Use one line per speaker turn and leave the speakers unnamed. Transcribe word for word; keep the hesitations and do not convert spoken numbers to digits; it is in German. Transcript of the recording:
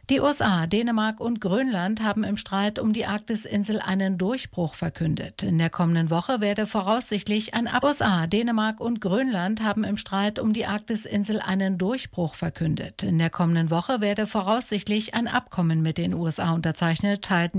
Die U S A, Dänemark und Grönland haben im Streit um die Arktisinsel einen Durchbruch verkündet. In der kommenden Woche werde voraussichtlich ein Ab U S A, Dänemark und Grönland haben im Streit um die Arktisinsel einen Durchbruch verkündet. In der kommenden Woche werde voraussichtlich ein Abkommen mit den U S A unterzeichnet, teilten